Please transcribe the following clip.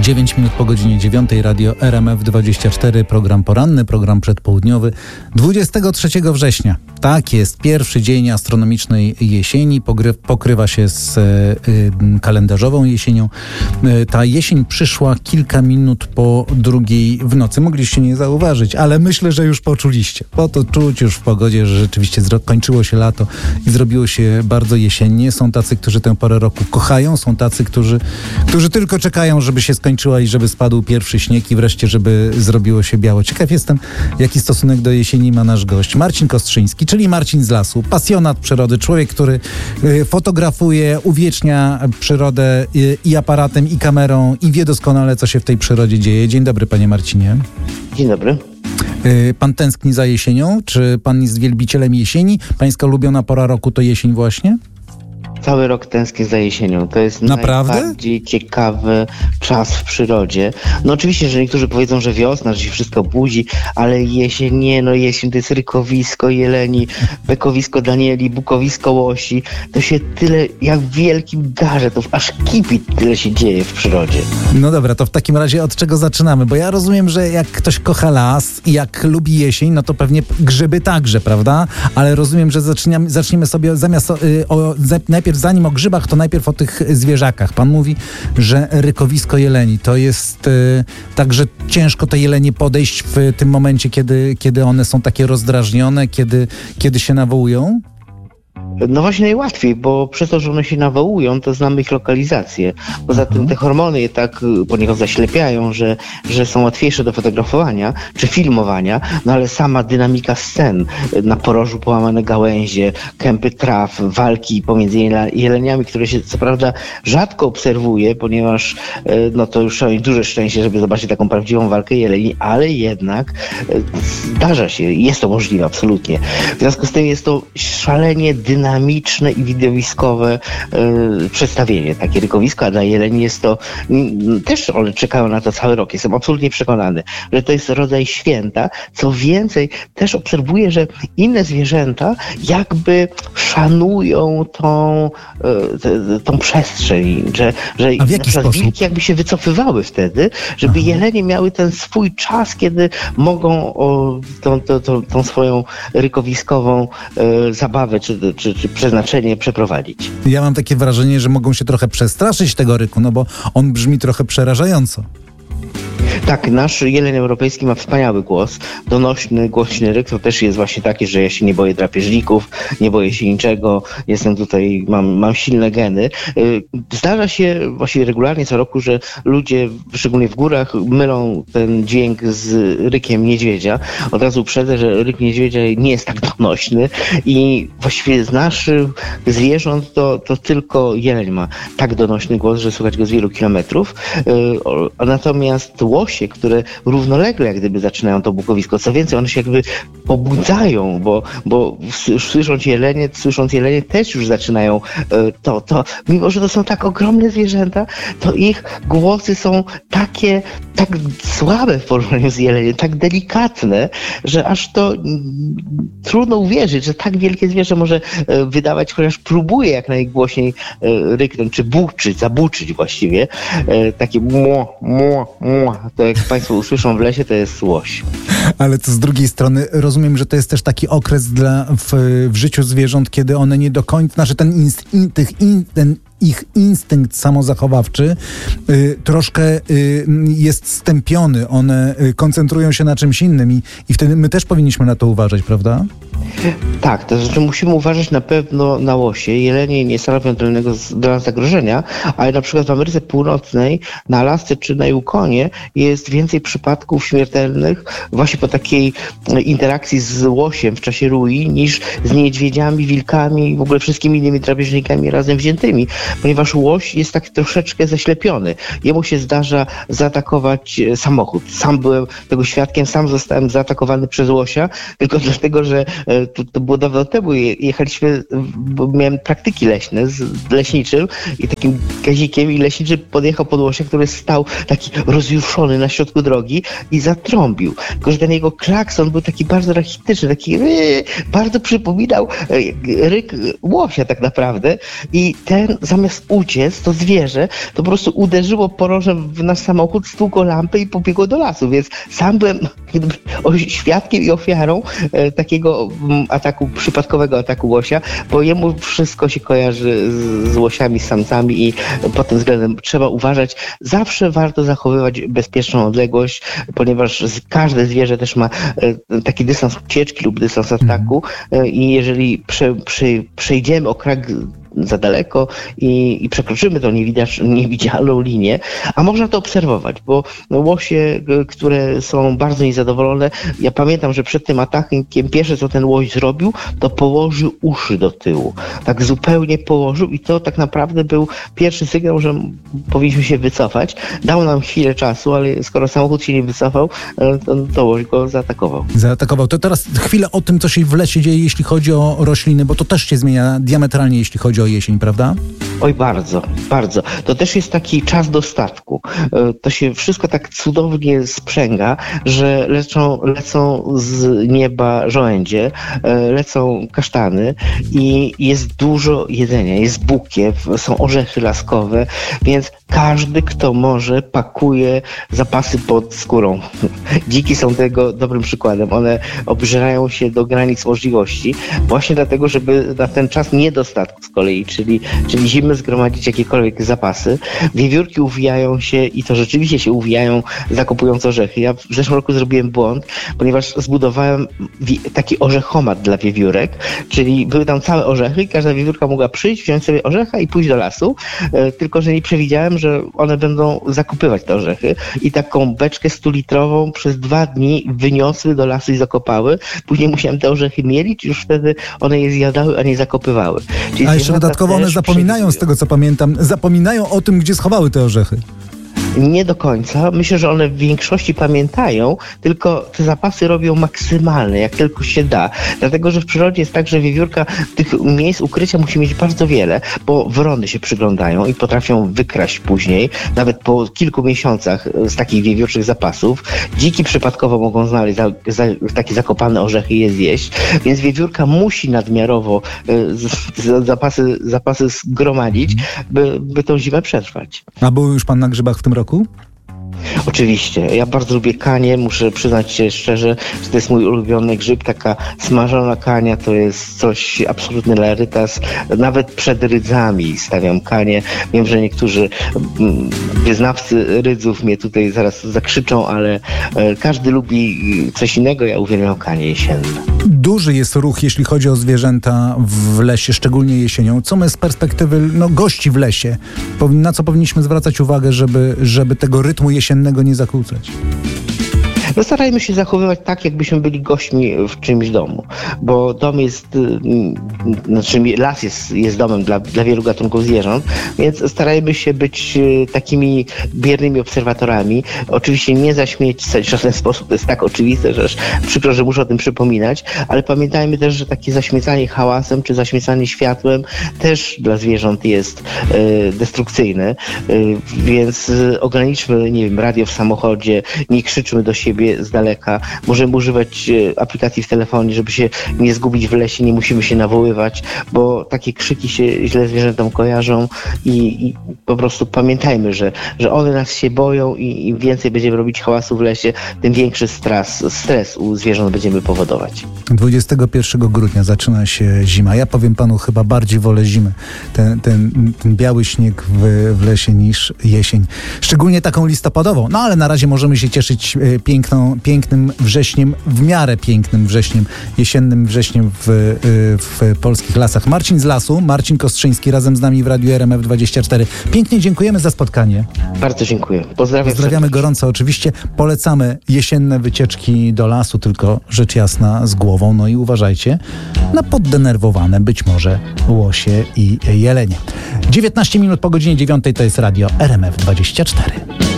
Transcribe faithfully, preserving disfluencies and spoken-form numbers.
dziewięć minut po godzinie dziewiątej, radio R M F dwadzieścia cztery, program poranny, program przedpołudniowy, dwudziestego trzeciego września. Tak jest, pierwszy dzień astronomicznej jesieni, pogry, pokrywa się z y, y, kalendarzową jesienią. Y, ta jesień przyszła kilka minut po drugiej w nocy. Mogliście nie zauważyć, ale myślę, że już poczuliście. Bo to czuć już w pogodzie, że rzeczywiście zro- kończyło się lato i zrobiło się bardzo jesiennie. Są tacy, którzy tę porę roku kochają, są tacy, którzy, którzy tylko czekają, żeby się skończyła i żeby spadł pierwszy śnieg i wreszcie, żeby zrobiło się biało. Ciekaw jestem, jaki stosunek do jesieni ma nasz gość. Marcin Kostrzyński, czyli Marcin z lasu, pasjonat przyrody, człowiek, który y, fotografuje, uwiecznia przyrodę y, i aparatem, i kamerą i wie doskonale, co się w tej przyrodzie dzieje. Dzień dobry, panie Marcinie. Dzień dobry. Y, pan tęskni za jesienią? Czy pan jest wielbicielem jesieni? Pańska ulubiona pora roku to jesień właśnie? Cały rok tęsknię za jesienią. To jest Naprawdę? najbardziej ciekawy czas w przyrodzie. No oczywiście, że niektórzy powiedzą, że wiosna, że się wszystko budzi, ale jesień nie, no jesień to jest rykowisko jeleni, bekowisko danieli, bukowisko łosi. To się tyle, jak w wielkim garze, to aż kipi, tyle się dzieje w przyrodzie. No dobra, to w takim razie od czego zaczynamy? Bo ja rozumiem, że jak ktoś kocha las i jak lubi jesień, no to pewnie grzyby także, prawda? Ale rozumiem, że zaczniemy, zaczniemy sobie zamiast y, o, z, najpierw zanim o grzybach, to najpierw o tych zwierzakach. Pan mówi, że rykowisko jeleni to jest y, tak, że ciężko te jelenie podejść w tym momencie, kiedy, kiedy one są takie rozdrażnione, kiedy, kiedy się nawołują? No właśnie najłatwiej, bo przez to, że one się nawołują, to znamy ich lokalizację. Poza tym te hormony je tak poniekąd zaślepiają, że, że są łatwiejsze do fotografowania czy filmowania, no ale sama dynamika scen na porożu połamane gałęzie, kępy traw, walki pomiędzy jeleniami, które się co prawda rzadko obserwuje, ponieważ no to już trzeba mieć duże szczęście, żeby zobaczyć taką prawdziwą walkę jeleni, ale jednak zdarza się, jest to możliwe absolutnie. W związku z tym jest to szalenie dynamiczne i widowiskowe y, przedstawienie. Takie rykowisko, a dla jeleni jest to, y, też one czekają na to cały rok. Jestem absolutnie przekonany, że to jest rodzaj święta. Co więcej, też obserwuję, że inne zwierzęta jakby szanują tą, y, t, tą przestrzeń, że, że a w jaki na przykład sposób? wilki jakby się wycofywały wtedy, żeby Aha. jelenie miały ten swój czas, kiedy mogą o, tą, tą, tą, tą swoją rykowiskową y, zabawę czy Czy, czy przeznaczenie przeprowadzić. Ja mam takie wrażenie, że mogą się trochę przestraszyć tego ryku, no bo on brzmi trochę przerażająco. Tak, nasz jeleń europejski ma wspaniały głos, donośny, głośny ryk. To też jest właśnie takie, że ja się nie boję drapieżników, nie boję się niczego, jestem tutaj, mam, mam silne geny. Zdarza się właśnie regularnie co roku, że ludzie, szczególnie w górach, mylą ten dźwięk z rykiem niedźwiedzia. Od razu uprzedzę, że ryk niedźwiedzia nie jest tak donośny i właściwie z naszych zwierząt to, to tylko jeleń ma tak donośny głos, że słychać go z wielu kilometrów. Natomiast łosie, które równolegle jak gdyby zaczynają to bukowisko. Co więcej, one się jakby pobudzają, bo, bo słysząc jelenie, słysząc jelenie też już zaczynają to, to. Mimo, że to są tak ogromne zwierzęta, to ich głosy są takie, tak słabe w porównaniu z jeleniem, tak delikatne, że aż to mm, trudno uwierzyć, że tak wielkie zwierzę może wydawać, chociaż próbuje jak najgłośniej ryknąć, czy buczyć, zabuczyć właściwie. Takie mło, mło, mło. To jak państwo usłyszą w lesie, to jest łoś. Ale to z drugiej strony rozumiem, że to jest też taki okres dla, w, w życiu zwierząt, kiedy one nie do końca, znaczy ten, inst, in, tych in, ten ich instynkt samozachowawczy y, troszkę y, jest stępiony. One y, koncentrują się na czymś innym i, i wtedy my też powinniśmy na to uważać, prawda? Tak, to znaczy musimy uważać na pewno na łosie. Jelenie nie stanowią tylnego dla nas zagrożenia, ale na przykład w Ameryce Północnej, na Alasce czy na Yukonie jest więcej przypadków śmiertelnych właśnie po takiej interakcji z łosiem w czasie rui niż z niedźwiedziami, wilkami i w ogóle wszystkimi innymi drapieżnikami razem wziętymi, ponieważ łoś jest tak troszeczkę zaślepiony. Jemu się zdarza zaatakować samochód. Sam byłem tego świadkiem, sam zostałem zaatakowany przez łosia, tylko dlatego, że to, to było dawno temu, jechaliśmy, bo miałem praktyki leśne z leśniczym i takim gazikiem i leśniczy podjechał pod łosia, który stał taki rozjuszony na środku drogi i zatrąbił. Tylko że ten jego klakson był taki bardzo rachityczny, taki yy, bardzo przypominał ryk łosia tak naprawdę i ten zamiast uciec, to zwierzę, to po prostu uderzyło porożem w nasz samochód, stłukło lampę i pobiegło do lasu, więc sam byłem świadkiem i ofiarą e, takiego m, ataku, przypadkowego ataku łosia, bo jemu wszystko się kojarzy z, z łosiami, z samcami i pod tym względem trzeba uważać. Zawsze warto zachowywać bezpieczną odległość, ponieważ każde zwierzę też ma e, taki dystans ucieczki lub dystans ataku e, i jeżeli prze, prze, przejdziemy o krak za daleko i, i przekroczymy tą niewidzialną linię, a można to obserwować, bo łosie, które są bardzo niezadowolone, ja pamiętam, że przed tym atakiem pierwsze, co ten łoś zrobił, to położył uszy do tyłu. Tak zupełnie położył i to tak naprawdę był pierwszy sygnał, że powinniśmy się wycofać. Dał nam chwilę czasu, ale skoro samochód się nie wycofał, to, to łoś go zaatakował. Zaatakował. To teraz chwilę o tym, co się w lesie dzieje, jeśli chodzi o rośliny, bo to też się zmienia diametralnie, jeśli chodzi o jesień, prawda? Oj, bardzo, bardzo. To też jest taki czas dostatku. To się wszystko tak cudownie sprzęga, że lecą, lecą z nieba żołędzie, lecą kasztany i jest dużo jedzenia, jest bukiew, są orzechy laskowe, więc każdy, kto może, pakuje zapasy pod skórą. Dziki są tego dobrym przykładem. One obżerają się do granic możliwości, właśnie dlatego, żeby na ten czas niedostatku z kolei, czyli, czyli zimy zgromadzić jakiekolwiek zapasy. Wiewiórki uwijają się i to rzeczywiście się uwijają, zakopując orzechy. Ja w zeszłym roku zrobiłem błąd, ponieważ zbudowałem taki orzechomat dla wiewiórek, czyli były tam całe orzechy i każda wiewiórka mogła przyjść, wziąć sobie orzecha i pójść do lasu, tylko że nie przewidziałem, że one będą zakopywać te orzechy i taką beczkę stulitrową przez dwa dni wyniosły do lasu i zakopały. Później musiałem te orzechy mielić, już wtedy one je zjadały, a nie zakopywały. Czyli a jeszcze dodatkowo one zapominają, z tego co pamiętam, zapominają o tym, gdzie schowały te orzechy. Nie do końca. Myślę, że one w większości pamiętają, tylko te zapasy robią maksymalne, jak tylko się da. Dlatego, że w przyrodzie jest tak, że wiewiórka tych miejsc ukrycia musi mieć bardzo wiele, bo wrony się przyglądają i potrafią wykraść później, nawet po kilku miesiącach z takich wiewiórczych zapasów. Dziki przypadkowo mogą znaleźć za, za, takie zakopane orzechy i je zjeść, więc wiewiórka musi nadmiarowo y, z, zapasy, zapasy zgromadzić, by, by tą zimę przetrwać. A był już pan na grzybach w tym roku? Oczywiście. Ja bardzo lubię kanie. Muszę przyznać się szczerze, że to jest mój ulubiony grzyb. Taka smażona kania to jest coś absolutny rarytas. Nawet przed rydzami stawiam kanie. Wiem, że niektórzy wyznawcy rydzów mnie tutaj zaraz zakrzyczą, ale każdy lubi coś innego. Ja uwielbiam kanie jesienne. Duży jest ruch, jeśli chodzi o zwierzęta w lesie, szczególnie jesienią. Co my z perspektywy no, gości w lesie, na co powinniśmy zwracać uwagę, żeby, żeby tego rytmu jesiennego nie zakłócać? No starajmy się zachowywać tak, jakbyśmy byli gośćmi w czymś domu, bo dom jest, znaczy las jest, jest domem dla, dla wielu gatunków zwierząt, więc starajmy się być takimi biernymi obserwatorami. Oczywiście nie zaśmiecać w żaden sposób, to jest tak oczywiste, że przykro, że muszę o tym przypominać, ale pamiętajmy też, że takie zaśmiecanie hałasem czy zaśmiecanie światłem też dla zwierząt jest e, destrukcyjne, e, więc ograniczmy, nie wiem, radio w samochodzie, nie krzyczmy do siebie z daleka. Możemy używać aplikacji w telefonie, żeby się nie zgubić w lesie, nie musimy się nawoływać, bo takie krzyki się źle zwierzętom kojarzą i, i po prostu pamiętajmy, że, że one nas się boją i im więcej będziemy robić hałasu w lesie, tym większy stres, stres u zwierząt będziemy powodować. dwudziestego pierwszego grudnia zaczyna się zima. Ja powiem panu, chyba bardziej wolę zimę. Ten, ten, ten biały śnieg w, w lesie niż jesień. Szczególnie taką listopadową. No ale na razie możemy się cieszyć piękną pięknym wrześniem, w miarę pięknym wrześniem, jesiennym wrześniem w, w polskich lasach. Marcin z lasu, Marcin Kostrzyński razem z nami w Radiu R M F dwadzieścia cztery. Pięknie dziękujemy za spotkanie. Bardzo dziękuję. Pozdrawiam. Pozdrawiamy gorąco oczywiście. Polecamy jesienne wycieczki do lasu, tylko rzecz jasna z głową. No i uważajcie na poddenerwowane być może łosie i jelenie. dziewiętnaście minut po godzinie dziewiątej to jest Radio R M F dwadzieścia cztery.